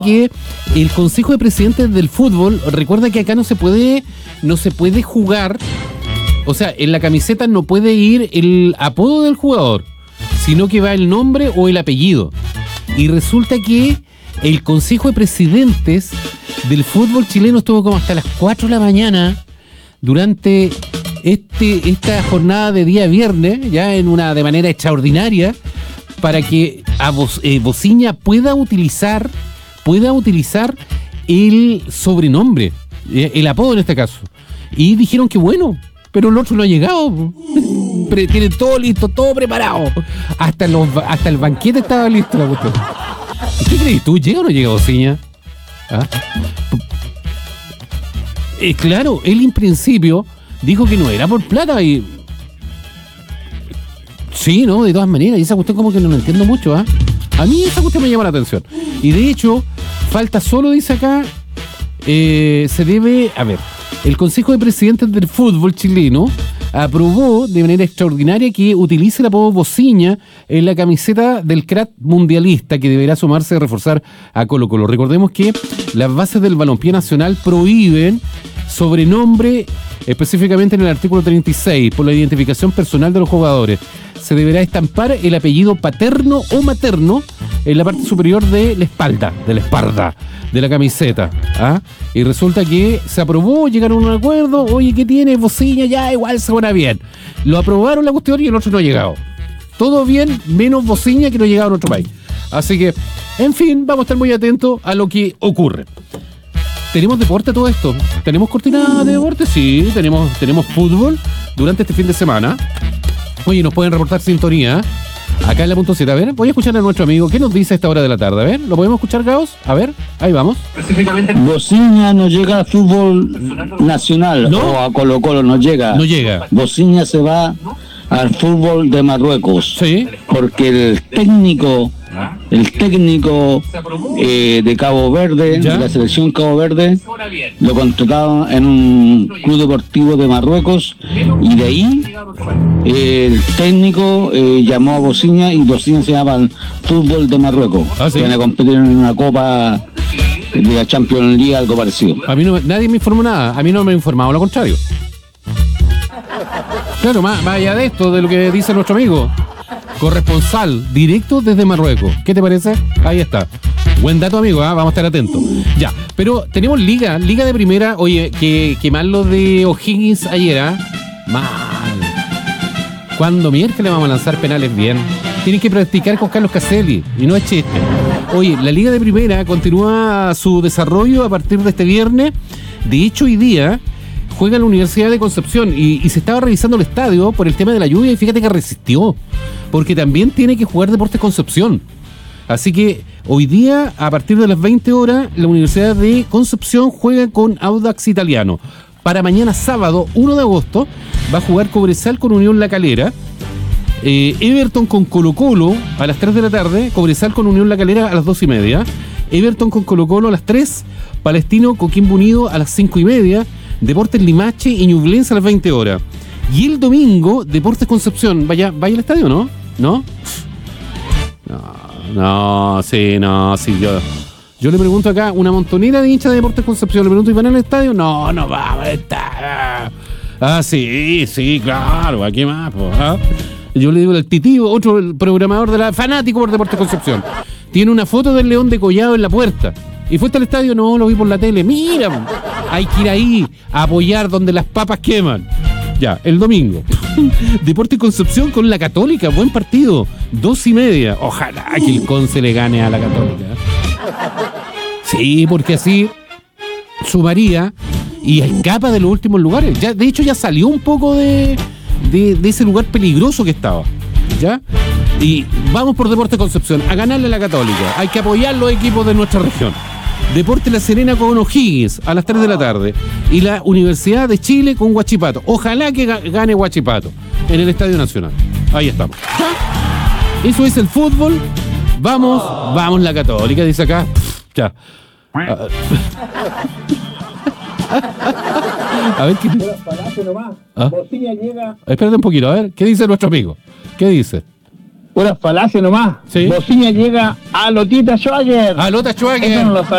que el Consejo de Presidentes del Fútbol, recuerda que acá no se puede jugar, o sea, en la camiseta no puede ir el apodo del jugador, sino que va el nombre o el apellido. Y resulta que el Consejo de Presidentes del fútbol chileno estuvo como hasta las 4 de la mañana durante esta jornada de día viernes, ya de manera extraordinaria, para que Bociña pueda utilizar el sobrenombre, el apodo en este caso. Y dijeron que bueno, pero el otro no ha llegado. Tienen todo listo, todo preparado. Hasta el banquete estaba listo la cuestión. ¿Qué crees tú? ¿Llega o no llega Bociña? ¿Ah? Claro, él en principio dijo que no era por plata y... Sí, ¿no? De todas maneras, y esa cuestión como que no lo entiendo mucho, ¿ah? A mí esa cuestión me llama la atención. Y de hecho, falta solo, dice acá, se debe... A ver, el Consejo de Presidentes del Fútbol chileno aprobó de manera extraordinaria que utilice el apodo Bociña en la camiseta del crack mundialista, que deberá sumarse a reforzar a Colo-Colo. Recordemos que las bases del balompié nacional prohíben sobrenombre, específicamente en el artículo 36, por la identificación personal de los jugadores. Se deberá estampar el apellido paterno o materno en la parte superior de la espalda de la camiseta. ¿Ah? Y resulta que se aprobó, llegaron a un acuerdo. Oye, ¿qué tiene Bociña? Ya igual se suena bien. Lo aprobaron la cuestión y el otro no ha llegado. Todo bien, menos Bociña, que no ha llegado en otro país. Así que, en fin, vamos a estar muy atentos a lo que ocurre. ¿Tenemos deporte todo esto? ¿Tenemos cortina de deporte? Sí, tenemos fútbol durante este fin de semana. Oye, nos pueden reportar sintonía acá en la punto 7. A ver, voy a escuchar a nuestro amigo. ¿Qué nos dice a esta hora de la tarde? A ver, ¿lo podemos escuchar, Gauss? A ver, ahí vamos. Bociña no llega al fútbol nacional, ¿no? O a Colo-Colo no llega. No llega. Bociña se va al fútbol de Marruecos. Sí. Porque el técnico de Cabo Verde, ¿ya? de la selección Cabo Verde, lo contrataron en un club deportivo de Marruecos y de ahí el técnico llamó a Bociña y Bociña se llama al fútbol de Marruecos. ¿Sí? Que van a competir en una copa de la Champions League, algo parecido. A mí nadie me informó nada, a mí no me ha informado, lo contrario. Claro, más allá de esto, de lo que dice nuestro amigo. Corresponsal directo desde Marruecos. ¿Qué te parece? Ahí está. Buen dato, amigo, ¿eh? Vamos a estar atentos. Ya, pero tenemos liga de primera. Oye, que mal lo de O'Higgins ayer, ¿eh? Mal. Cuando miércoles vamos a lanzar penales bien. Tienen que practicar con Carlos Caselli, y no es chiste. Oye, la liga de primera continúa su desarrollo a partir de este viernes. De hecho, hoy día juega la Universidad de Concepción y se estaba revisando el estadio por el tema de la lluvia y fíjate que resistió, porque también tiene que jugar Deportes Concepción. Así que hoy día, a partir de las 20 horas, la Universidad de Concepción juega con Audax Italiano. Para mañana sábado, 1 de agosto, va a jugar Cobresal con Unión La Calera, Everton con Colo-Colo a las 3 de la tarde, Cobresal con Unión La Calera a las 2:30, Everton con Colo-Colo a las 3, Palestino Coquimbo Unido a las 5:30, Deportes Limache y Ñublense a las 20 horas. Y el domingo, Deportes Concepción. ¿Vaya al estadio, no? ¿No? Sí. Yo le pregunto acá, una montonera de hinchas de Deportes Concepción, le pregunto, ¿y van al estadio? No vamos al estadio. Sí, claro, ¿a qué más? ¿Ah? Yo le digo al Tití, otro el programador de la fanático por Deportes Concepción. Tiene una foto del León decollado en la puerta. ¿Y fuiste al estadio? No, lo vi por la tele. Mira, hay que ir ahí a apoyar donde las papas queman. Ya, el domingo. Deportes Concepción con la Católica. Buen partido. 2:30. Ojalá que el Conce le gane a la Católica. Sí, porque así sumaría y escapa de los últimos lugares. Ya, de hecho, ya salió un poco de ese lugar peligroso que estaba. ¿Ya? Y vamos por Deportes Concepción a ganarle a la Católica. Hay que apoyar los equipos de nuestra región. Deportes La Serena con O'Higgins a las 3 de la tarde. Y la Universidad de Chile con Huachipato. Ojalá que gane Huachipato en el Estadio Nacional. Ahí estamos. ¿Ja? Eso es el fútbol. Vamos la Católica, dice acá. Ya. A ver qué dice. Espérate un poquito, a ver, ¿qué dice nuestro amigo? ¿Qué dice? Pura falacia nomás. Sí. Bociña llega a Lotita Schwager. A Lota Schwager. Eso no lo sabe